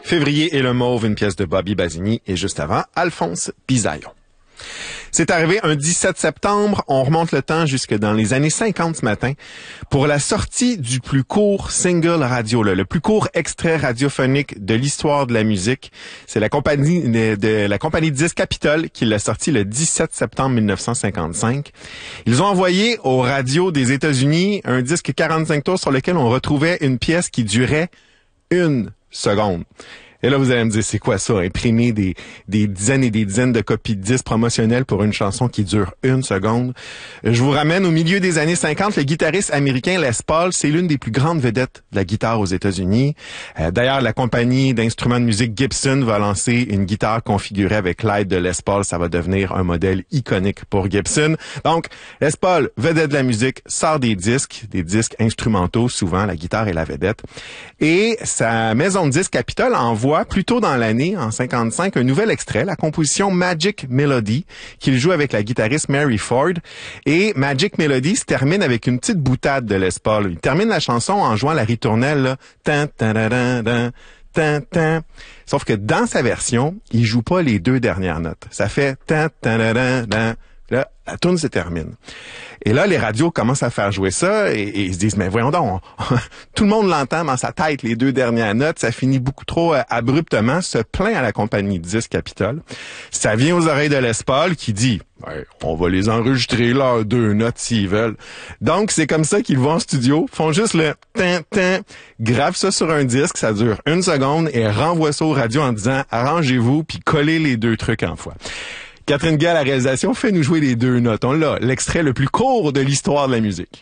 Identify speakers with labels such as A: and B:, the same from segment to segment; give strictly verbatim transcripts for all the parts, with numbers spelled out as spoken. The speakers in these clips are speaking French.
A: Février et le Mauve, une pièce de Bobby Basini, et juste avant, Alphonse Bisaillon. C'est arrivé un dix-sept septembre, on remonte le temps jusque dans les années cinquante ce matin, pour la sortie du plus court single radio, là, le plus court extrait radiophonique de l'histoire de la musique. C'est la compagnie de, de la compagnie de disques Capitol qui l'a sorti le dix-sept septembre mille neuf cent cinquante-cinq. Ils ont envoyé aux radios des États-Unis un disque quarante-cinq tours sur lequel on retrouvait une pièce qui durait une seconde. Et là, vous allez me dire, c'est quoi ça? Imprimer des, des dizaines et des dizaines de copies de disques promotionnels pour une chanson qui dure une seconde. Je vous ramène au milieu des années cinquante. Le guitariste américain Les Paul, c'est l'une des plus grandes vedettes de la guitare aux États-Unis. Euh, d'ailleurs, la compagnie d'instruments de musique Gibson va lancer une guitare configurée avec l'aide de Les Paul. Ça va devenir un modèle iconique pour Gibson. Donc, Les Paul, vedette de la musique, sort des disques, des disques instrumentaux, souvent, la guitare est la vedette. Et sa maison de disques Capitol envoie plus tôt dans l'année, en cinquante-cinq, un nouvel extrait, la composition Magic Melody, qu'il joue avec la guitariste Mary Ford. Et Magic Melody se termine avec une petite boutade de Les Paul. Il termine la chanson en jouant la ritournelle, là. Tan, tan, tan, tan, tan, tan, tan. Sauf que dans sa version, il joue pas les deux dernières notes. Ça fait tan, tan, tan, tan, tan. Là, la tourne se termine. Et là, les radios commencent à faire jouer ça et, et ils se disent, mais voyons donc, on, tout le monde l'entend dans sa tête, les deux dernières notes, ça finit beaucoup trop euh, abruptement, se plaint à la compagnie de disques Capitol. Ça vient aux oreilles de Les Paul qui dit, ouais, on va les enregistrer leurs deux notes s'ils veulent. Donc, c'est comme ça qu'ils vont en studio, font juste le tin, tin, gravent ça sur un disque, ça dure une seconde et renvoient ça aux radios en disant, arrangez-vous puis collez les deux trucs en fois. Catherine Gay à la réalisation fait nous jouer les deux notes. On l'a, l'extrait le plus court de l'histoire de la musique.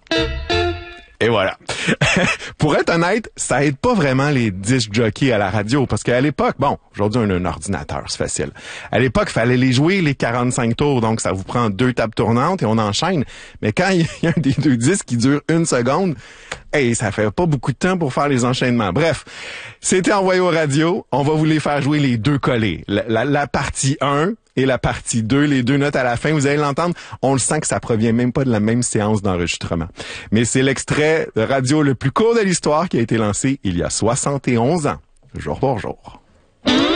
A: Et voilà. Pour être honnête, ça aide pas vraiment les disc jockeys à la radio, parce qu'à l'époque, bon, aujourd'hui on a un ordinateur, c'est facile. À l'époque, il fallait les jouer les quarante-cinq tours, donc ça vous prend deux tables tournantes et on enchaîne. Mais quand il y a un des deux disques qui dure une seconde, hey, ça fait pas beaucoup de temps pour faire les enchaînements. Bref, c'était envoyé aux radios, on va vous les faire jouer les deux collés. La, la, la partie un et la partie deux, les deux notes à la fin, vous allez l'entendre, on le sent que ça provient même pas de la même séance d'enregistrement. Mais c'est l'extrait de radio le plus court de l'histoire qui a été lancé il y a soixante et onze ans, jour pour jour.